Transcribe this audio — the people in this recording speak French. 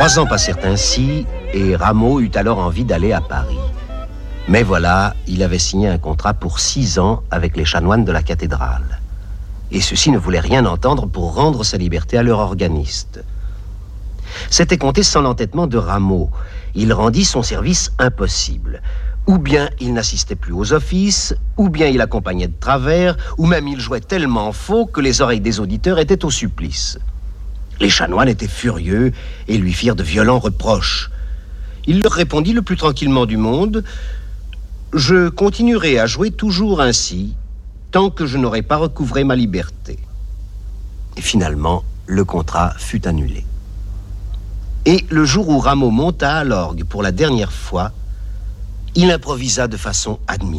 3 ans passèrent ainsi, et Rameau eut alors envie d'aller à Paris. Mais voilà, il avait signé un contrat pour 6 ans avec les chanoines de la cathédrale. Et ceux-ci ne voulaient rien entendre pour rendre sa liberté à leur organiste. C'était compté sans l'entêtement de Rameau. Il rendit son service impossible. Ou bien il n'assistait plus aux offices, ou bien il accompagnait de travers, ou même il jouait tellement faux que les oreilles des auditeurs étaient au supplice. Les chanoines étaient furieux et lui firent de violents reproches. Il leur répondit le plus tranquillement du monde: « Je continuerai à jouer toujours ainsi, tant que je n'aurai pas recouvré ma liberté. » Et finalement, le contrat fut annulé. Et le jour où Rameau monta à l'orgue pour la dernière fois, il improvisa de façon admirable.